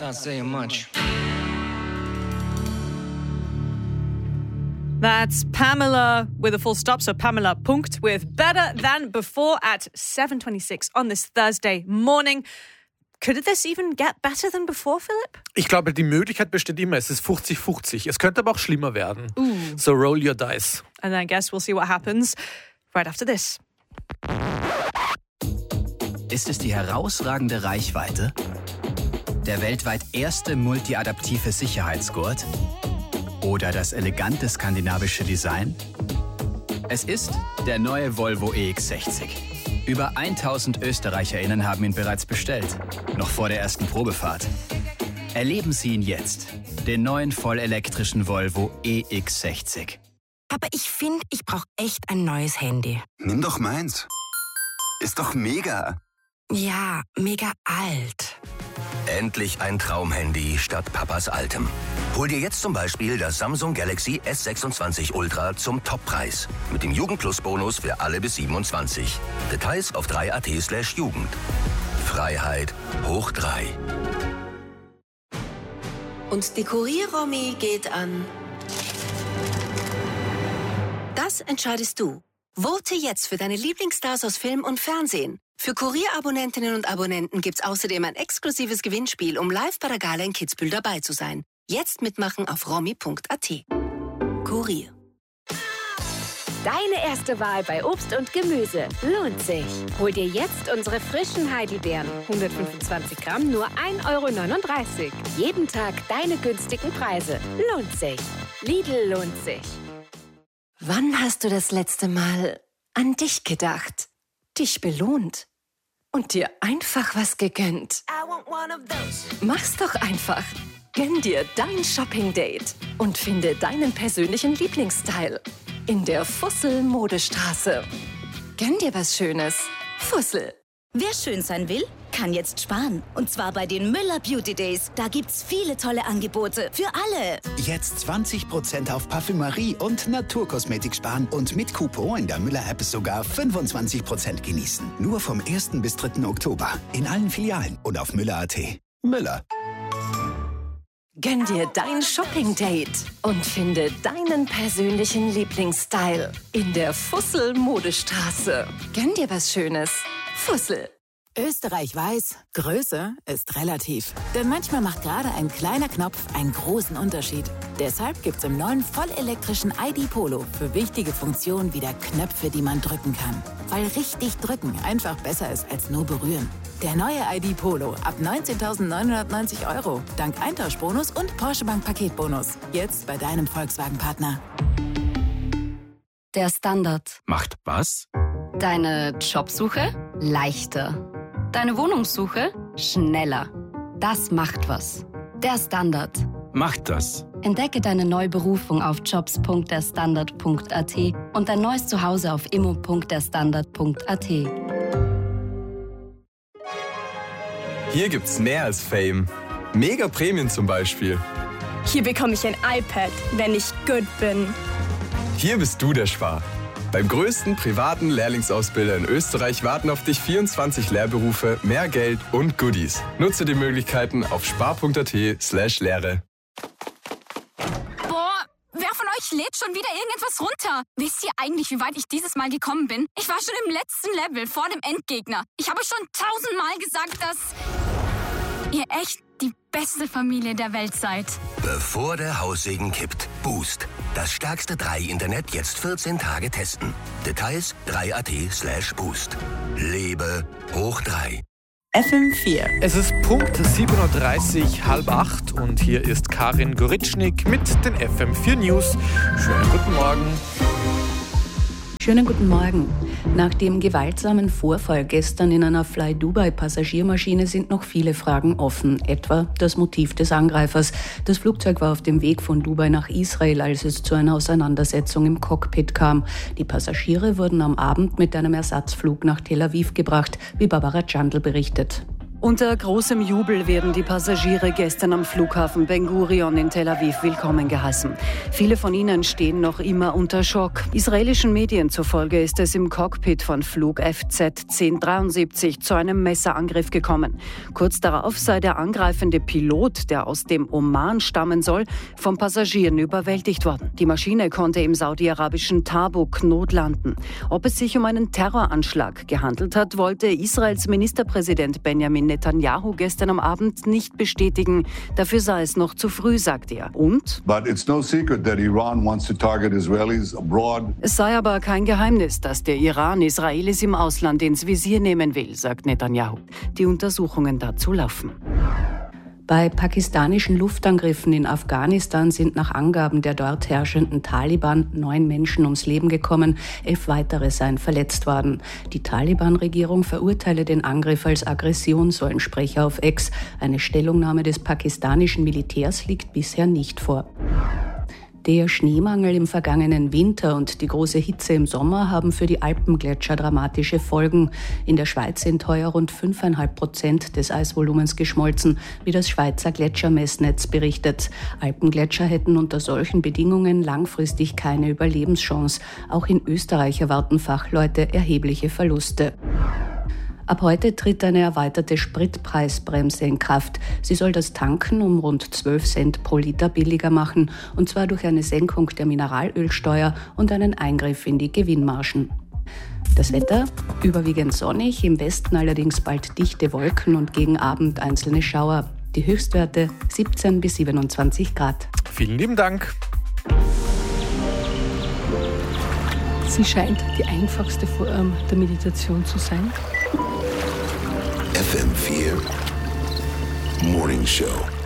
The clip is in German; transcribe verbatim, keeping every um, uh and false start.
Not saying much. That's Pamela with a full stop. So Pamela Punkt with Better Than Before at seven twenty-six on this Thursday morning. Could this even get better than before, Philip? Ich glaube, die Möglichkeit besteht immer. Es ist fünfzig fünfzig. Es könnte aber auch schlimmer werden. Ooh. So roll your dice. And I guess we'll see what happens right after this. Ist es die herausragende Reichweite? Der weltweit erste multiadaptive Sicherheitsgurt? Oder das elegante skandinavische Design? Es ist der neue Volvo E X sechzig. Über tausend ÖsterreicherInnen haben ihn bereits bestellt, noch vor der ersten Probefahrt. Erleben Sie ihn jetzt, den neuen vollelektrischen Volvo E X sechzig. Aber ich finde, ich brauche echt ein neues Handy. Nimm doch meins. Ist doch mega. Ja, mega alt. Endlich ein Traumhandy statt Papas altem. Hol dir jetzt zum Beispiel das Samsung Galaxy S sechsundzwanzig Ultra zum Toppreis. Mit dem Jugend-Plus-Bonus für alle bis siebenundzwanzig. Details auf drei punkt at slash Jugend. Freiheit hoch drei. Und die Kurier-Romy geht an... Das entscheidest du. Vote jetzt für deine Lieblingsstars aus Film und Fernsehen. Für Kurier-Abonnentinnen und Abonnenten gibt's außerdem ein exklusives Gewinnspiel, um live bei der Gala in Kitzbühel dabei zu sein. Jetzt mitmachen auf romy punkt at. Kurier. Deine erste Wahl bei Obst und Gemüse lohnt sich. Hol dir jetzt unsere frischen Heidelbeeren. hundertfünfundzwanzig Gramm, nur ein Euro neununddreißig. Jeden Tag deine günstigen Preise. Lohnt sich. Lidl lohnt sich. Wann hast du das letzte Mal an dich gedacht, dich belohnt und dir einfach was gegönnt? Mach's doch einfach. Gönn dir dein Shopping-Date und finde deinen persönlichen Lieblingsstyle in der Fussel-Modestraße. Gönn dir was Schönes. Fussel. Wer schön sein will, kann jetzt sparen. Und zwar bei den Müller Beauty Days. Da gibt's viele tolle Angebote für alle. Jetzt zwanzig Prozent auf Parfümerie und Naturkosmetik sparen und mit Coupon in der Müller-App sogar fünfundzwanzig Prozent genießen. Nur vom ersten bis dritten Oktober. In allen Filialen und auf müller punkt at. Müller. Gönn dir dein Shopping-Date und finde deinen persönlichen Lieblingsstyle in der Fussel-Modestraße. Gönn dir was Schönes. Fussel. Österreich weiß, Größe ist relativ. Denn manchmal macht gerade ein kleiner Knopf einen großen Unterschied. Deshalb gibt's im neuen vollelektrischen I D Polo für wichtige Funktionen wie der Knöpfe, die man drücken kann. Weil richtig drücken einfach besser ist als nur berühren. Der neue I D Polo ab neunzehntausendneunhundertneunzig Euro. Dank Eintauschbonus und Porsche Bank Paketbonus. Jetzt bei deinem Volkswagen-Partner. Der Standard. Macht was? Deine Jobsuche leichter. Deine Wohnungssuche schneller. Das macht was. Der Standard. Macht das. Entdecke deine neue Berufung auf jobs punkt der standard punkt at und dein neues Zuhause auf immo punkt der standard punkt at. Hier gibt's mehr als Fame. Mega Prämien zum Beispiel. Hier bekomme ich ein iPad, wenn ich gut bin. Hier bist du der Spar. Beim größten privaten Lehrlingsausbilder in Österreich warten auf dich vierundzwanzig Lehrberufe, mehr Geld und Goodies. Nutze die Möglichkeiten auf spar punkt at slash Lehre. Boah, wer von euch lädt schon wieder irgendetwas runter? Wisst ihr eigentlich, wie weit ich dieses Mal gekommen bin? Ich war schon im letzten Level vor dem Endgegner. Ich habe schon tausendmal gesagt, dass ihr echt die beste Familie der Welt seid. Bevor der Haussegen kippt. Boost. Das stärkste drei Internet jetzt vierzehn Tage testen. Details drei punkt at slash Boost. Lebe hoch drei. F M vier. Es ist Punkt sieben Uhr dreißig, halb acht und hier ist Karin Goritschnik mit den F M vier News. Schönen guten Morgen. Schönen guten Morgen. Nach dem gewaltsamen Vorfall gestern in einer Fly Dubai Passagiermaschine sind noch viele Fragen offen, etwa das Motiv des Angreifers. Das Flugzeug war auf dem Weg von Dubai nach Israel, als es zu einer Auseinandersetzung im Cockpit kam. Die Passagiere wurden am Abend mit einem Ersatzflug nach Tel Aviv gebracht, wie Barbara Chandl berichtet. Unter großem Jubel werden die Passagiere gestern am Flughafen Ben Gurion in Tel Aviv willkommen geheißen. Viele von ihnen stehen noch immer unter Schock. Israelischen Medien zufolge ist es im Cockpit von Flug F Z zehn dreiundsiebzig zu einem Messerangriff gekommen. Kurz darauf sei der angreifende Pilot, der aus dem Oman stammen soll, von Passagieren überwältigt worden. Die Maschine konnte im saudi-arabischen Tabuk notlanden. Ob es sich um einen Terroranschlag gehandelt hat, wollte Israels Ministerpräsident Benjamin Netanyahu gestern am Abend nicht bestätigen. Dafür sei es noch zu früh, sagt er. Und? But it's no secret that Iran wants to target Israelis abroad. Es sei aber kein Geheimnis, dass der Iran Israelis im Ausland ins Visier nehmen will, sagt Netanyahu. Die Untersuchungen dazu laufen. Bei pakistanischen Luftangriffen in Afghanistan sind nach Angaben der dort herrschenden Taliban neun Menschen ums Leben gekommen, elf weitere seien verletzt worden. Die Taliban-Regierung verurteile den Angriff als Aggression, so ein Sprecher auf X. Eine Stellungnahme des pakistanischen Militärs liegt bisher nicht vor. Der Schneemangel im vergangenen Winter und die große Hitze im Sommer haben für die Alpengletscher dramatische Folgen. In der Schweiz sind heuer rund fünf Komma fünf Prozent des Eisvolumens geschmolzen, wie das Schweizer Gletschermessnetz berichtet. Alpengletscher hätten unter solchen Bedingungen langfristig keine Überlebenschance. Auch in Österreich erwarten Fachleute erhebliche Verluste. Ab heute tritt eine erweiterte Spritpreisbremse in Kraft. Sie soll das Tanken um rund zwölf Cent pro Liter billiger machen, und zwar durch eine Senkung der Mineralölsteuer und einen Eingriff in die Gewinnmargen. Das Wetter? Überwiegend sonnig, im Westen allerdings bald dichte Wolken und gegen Abend einzelne Schauer. Die Höchstwerte siebzehn bis siebenundzwanzig Grad. Vielen lieben Dank. Sie scheint die einfachste Form der Meditation zu sein. F M vier Morning Show.